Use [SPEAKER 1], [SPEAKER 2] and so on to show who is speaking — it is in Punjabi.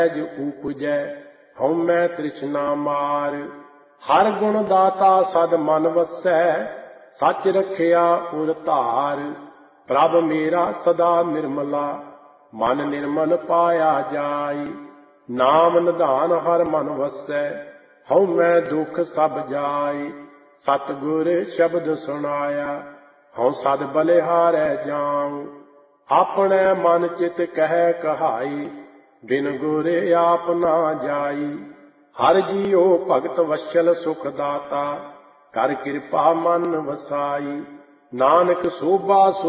[SPEAKER 1] ਊਪਜੈ ਹਉਮੈ ਤ੍ਰਿਸ਼ਨਾ ਮਾਰ। ਹਰ ਗੁਣ ਦਾਤਾ ਸਦ ਮਨ ਵਸੈ, ਸੱਚ ਰਖਿਆ ਉਰ ਧਾਰ। ਪ੍ਰਭ ਮੇਰਾ ਸਦਾ ਨਿਰਮਲਾ, ਮਨ ਨਿਰਮਲ ਪਾਇਆ ਜਾਈ। ਨਾਮ ਨਿਧਾਨ ਹਰ ਮਨ ਵਸੈ, ਹਉਮੈ ਦੁਖ ਸਭ ਜਾਈ। ਸਤਿਗੁਰ ਸ਼ਬਦ ਸੁਣਾਇਆ, ਹਉ ਸਦ ਬਲਿਹਾਰੈ ਜਾਉ। ਆਪਣੇ ਮਨ ਚਿਤ ਕਹਿ ਕਹਾਈ, ਬਿਨ ਗੁਰ ਆਪ ਨਾ ਜਾਈ। ਹਰ ਜੀਉ ਭਗਤ ਵਸ਼ਲ ਸੁਖ ਦਾਤਾ, ਕਰ ਕਿਰਪਾ ਮਨ ਵਸਾਈ। ਨਾਨਕ ਸੋਭਾ